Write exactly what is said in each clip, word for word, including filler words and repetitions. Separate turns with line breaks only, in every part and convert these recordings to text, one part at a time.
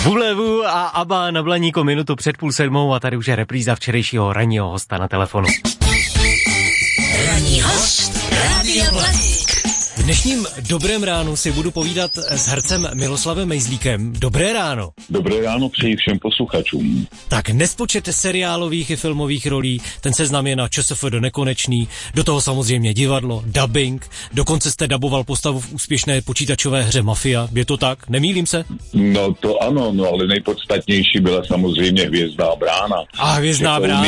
Vulevu a Abba na Blaníku minutu před půl sedmou a tady už je repríza včerejšího ranního hosta na telefonu.
Ranní host Rádia Blaník.
V dnešním Dobrém ránu si budu povídat s hercem Miloslavem Mejzlíkem. Dobré ráno.
Dobré ráno přeji všem posluchačům.
Tak nespočet seriálových i filmových rolí, ten seznam je na ČSF do nekonečný, do toho samozřejmě divadlo, dubbing, dokonce jste daboval postavu v úspěšné počítačové hře Mafia, je to tak? Nemýlím se?
No to ano, no ale nejpodstatnější byla samozřejmě Hvězdná brána.
A Hvězdná brána.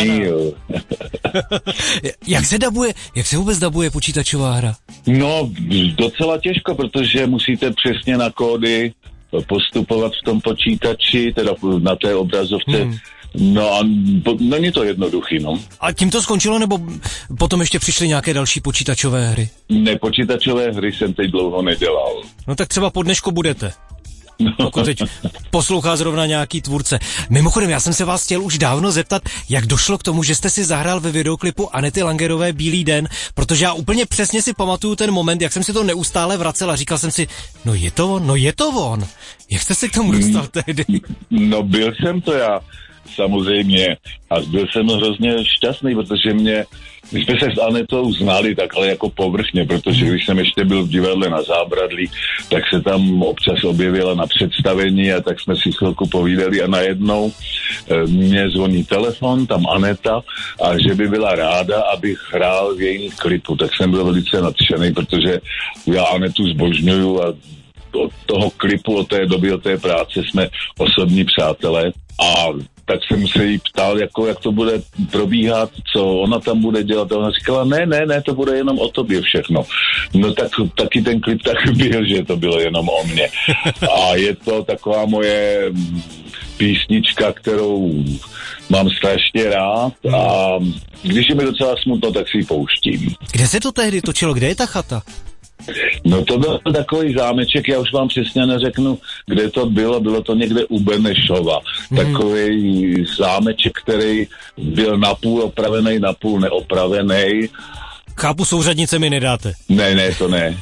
Jak se dabuje, jak se vůbec dabuje počítačová hra?
No docela těžko, protože musíte přesně na kódy postupovat v tom počítači, teda na té obrazovce. Hmm. No a není to jednoduchý, no. A
tím to skončilo, nebo potom ještě přišly nějaké další počítačové hry?
Ne, počítačové hry jsem teď dlouho nedělal.
No tak třeba po dnešku budete. Pokud teď poslouchá zrovna nějaký tvůrce. Mimochodem, já jsem se vás chtěl už dávno zeptat, jak došlo k tomu, že jste si zahrál ve videoklipu Anety Langerové Bílý den, protože já úplně přesně si pamatuju ten moment, jak jsem si to neustále vracel a říkal jsem si, no je to on, no je to on. Jak jste se k tomu dostal tehdy?
No byl jsem to já, samozřejmě. A byl jsem hrozně šťastný, protože mě my jsme se s Anetou znali tak, ale jako povrchně, protože když jsem ještě byl v divadle na Zábradlí, tak se tam občas objevila na představení a tak jsme si chvilku povídali a najednou e, mě zvoní telefon, tam Aneta, a že by byla ráda, abych hrál v jejím klipu. Tak jsem byl velice nadšený, protože já Anetu zbožňuju a od toho klipu, od té doby, od té práce jsme osobní přátelé a tak jsem se jí ptal, jako, jak to bude probíhat, co ona tam bude dělat. A ona říkala, ne, ne, ne, to bude jenom o tobě všechno. No tak taky ten klip tak byl, že to bylo jenom o mně. A je to taková moje písnička, kterou mám strašně rád a když je mi docela smutno, tak si ji pouštím.
Kde se to tehdy točilo? Kde je ta chata?
No to byl takový zámeček, já už vám přesně neřeknu, kde to bylo, bylo to někde u Benešova. Hmm. Takový zámeček, který byl napůl opravený, napůl neopravený.
Chápu, souřadnice mi nedáte.
Ne, ne, to ne.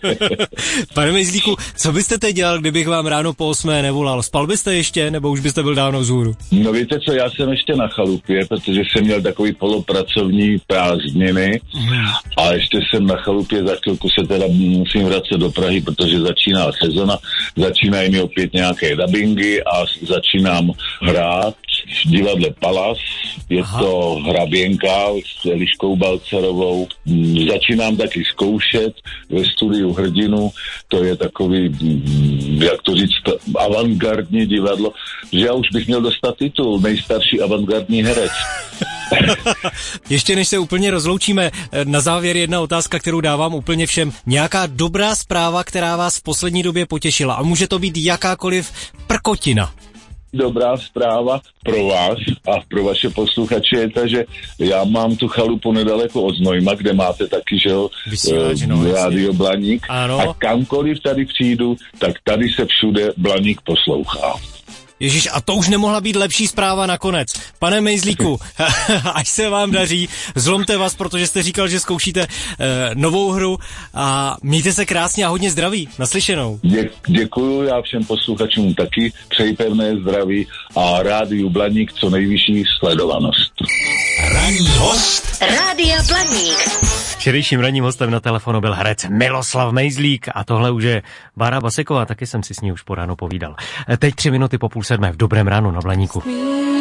Pane Mejzlíku, co byste teď dělal, kdybych vám ráno po osmé nevolal? Spal byste ještě, nebo už byste byl dávno vzhůru?
No víte co, já jsem ještě na chalupě, protože jsem měl takový polopracovní prázdniny a ještě jsem na chalupě, za chvilku se teda musím vracet do Prahy, protože začíná sezona, začínají mi opět nějaké dabingy a začínám hrát v divadle Palas, je Aha. to Hraběnka s Eliškou Balcarovou. Začínám taky zkoušet ve studiu Hrdinu, to je takový, jak to říct, avantgardní divadlo, že já už bych měl dostat titul nejstarší avantgardní herec.
Ještě než se úplně rozloučíme, na závěr jedna otázka, kterou dávám úplně všem. Nějaká dobrá zpráva, která vás v poslední době potěšila, a může to být jakákoliv prkotina.
Dobrá zpráva pro vás a pro vaše posluchače je ta, že já mám tu chalupu nedaleko od Znojma, kde máte taky, že jo, Rádio Blaník.
Ano.
A kamkoliv tady přijdu, tak tady se všude Blaník poslouchá.
Ježíš, a to už nemohla být lepší zpráva nakonec. Pane Mejzlíku, až se vám daří, zlomte vás, protože jste říkal, že zkoušíte eh, novou hru a mějte se krásně a hodně zdraví. Naslyšenou.
Dě, děkuju, já všem posluchačům taky přeji pevné zdraví a Rádiu Blaník co nejvyšší sledovanost.
Ranní host Rádia Blaník.
Včerejším ranním hostem na telefonu byl herec Miloslav Mejzlík a tohle už je Bára Baseková, taky jsem si s ní už po ráno povídal. Teď tři minuty po půl sedmé v Dobrém ránu na Blaníku.